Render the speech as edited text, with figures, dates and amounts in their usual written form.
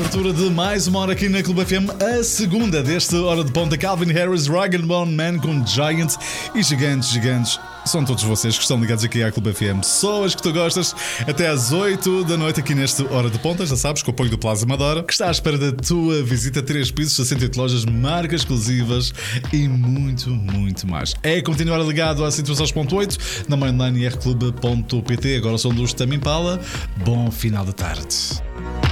abertura de mais uma hora aqui na Clube FM, a segunda deste Hora de Ponta. Calvin Harris, Rag & Bone Man com Giants e gigantes. São todos vocês que estão ligados aqui à Clube FM. Pessoas que tu gostas, até às 8 da noite aqui neste Hora de Ponta. Já sabes, com o apoio do Plaza Amadora, que está à espera da tua visita. 3 pisos, 68 lojas, marcas exclusivas e muito mais. É continuar ligado à 106.8 na mainline rclub.pt. Agora são dos Tame Impala. Bom final de tarde.